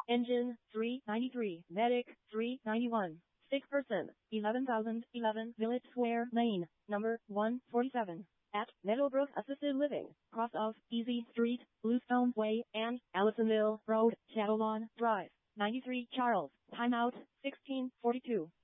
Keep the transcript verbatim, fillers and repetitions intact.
Engine, three ninety-three. Medic, three ninety-one. Sick person, eleven thousand eleven. Village Square, Lane, number one forty-seven. At Meadowbrook Assisted Living, cross of Easy Street, Bluestone Way, and Allisonville Road, Shadowlawn Drive. ninety-three Charles, timeout, sixteen forty-two.